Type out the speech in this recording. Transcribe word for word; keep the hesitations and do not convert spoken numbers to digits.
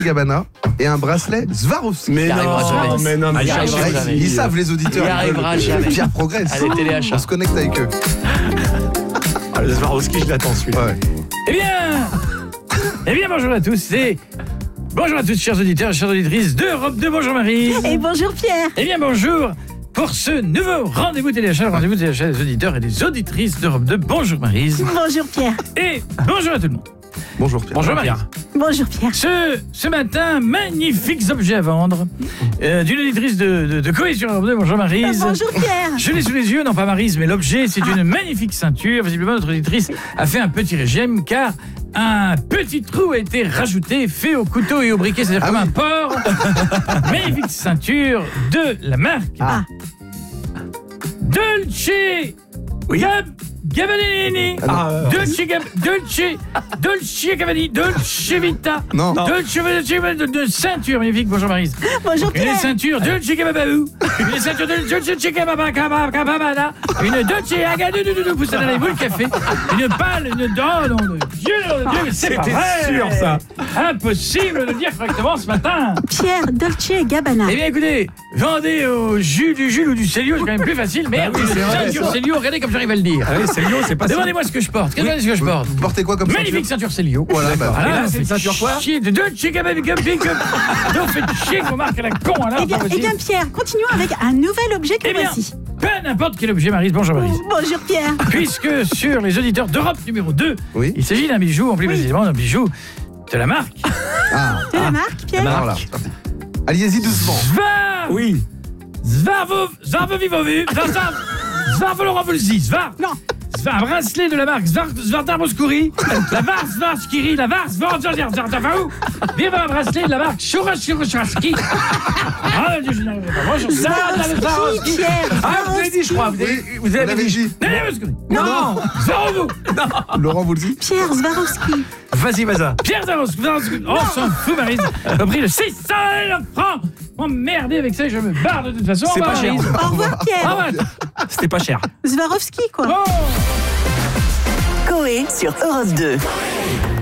Gabbana et un bracelet Swarovski. Mais non, mais non, mais ils, ils savent les auditeurs. Il arrivera jamais. Pierre progresse. Allez, téléachat. On se connecte avec eux. Ah, le Swarovski, je l'attends celui-là. Ouais. Eh bien, eh bien, bonjour à tous et bonjour à tous, chers auditeurs et chères auditrices d'Europe deux. Bonjour Marie. Et bonjour Pierre. Eh bien, bonjour pour ce nouveau rendez-vous téléachat, le rendez-vous téléachat des auditeurs et des auditrices d'Europe deux. Bonjour Maryse. Bonjour Pierre. Et bonjour à tout le monde. Bonjour Pierre. Bonjour Marie. Bonjour Pierre. Ce, ce matin, magnifiques objets à vendre euh, d'une auditrice de, de, de Coé sur Europe deux. Bonjour Maryse. Bonjour Pierre. Je l'ai sous les yeux, non pas Maryse, mais l'objet, c'est une magnifique ceinture. Visiblement, notre auditrice a fait un petit régime car un petit trou a été rajouté, fait au couteau et au briquet, c'est-à-dire Ah comme oui. un porc. Magnifique ceinture de la marque Ah. Dolce Gab Gabbana. Ah, euh, Dolce Gab Dolce Dolce Gabbana Dolce Vita. Non. Dolce Vita de, de ceinture magnifique. Bonjour Maryse. Bonjour Une Pierre. ceinture Dolce Gabbana. Une ceinture de Dolce Gabbana. Une Dolce Gabbana. Vous savez, vous le café. Une pâle, une dent. Non, de Dieu, de Dieu, mais c'est pas C'était vrai. sûr, ça. Impossible de dire correctement ce matin. Pierre Dolce Gabbana. Eh bien, écoutez, vendez au jus du Jules ou du Célio, c'est quand même plus facile. Merde, oui, c'est une vrai. ceinture Célio, regardez comme j'arrive à le dire. Ah oui, Célio, c'est pas ça. Demandez-moi ce que je porte. Regardez ce que je porte. Vous portez quoi comme ceinture? Magnifique ceinture Célio. Voilà, bah, Voilà, Et là, on c'est fait une ceinture quoi? chier de Dolce Gabbana. Donc, faites chier qu'on marque à la con, alors. Eh bien, pas eh possible. bien Pierre, continuons avec un nouvel objet que Eh bien, voici. pas n'importe quel objet, Maryse. Bonjour, Maryse. Bonjour Pierre. Puisque sur les auditeurs d'Europe numéro deux, Oui. il s'agit d'un bijou, en plus précisément d'un bijou de la marque Ah, De la marque Pierre. alors là, c'est parti. Allez-y doucement. Svar. Oui. Svarvo, Svarvovivovu, Svar, Svarvoloravoulzi, Svar. Non. Svar, un bracelet de la marque Svar, Svartarmoskouri, la Var, Svarskiri, la Var, Svartarvarou. Viva un bracelet de la marque Shurashurashki. Ah, je n'arrive pas. Moi, je Swarovski, Pierre. Ah, vous avez dit, je crois. Vous Oui, avez, vous on avez avait dit. dit. Non, Svarovou. Laurent vous le dit. Pierre Swarovski. Vas-y, vas-y. Pierre Swarovski. On s'en fout, Maryse. Au prix de six cents francs. Emmerdez avec ça, je me barre de toute façon. C'est Au revoir, pas cher. Maryse. Au revoir Au Pierre. revoir. C'était pas cher. Swarovski quoi. Oh. Coé sur Europe deux.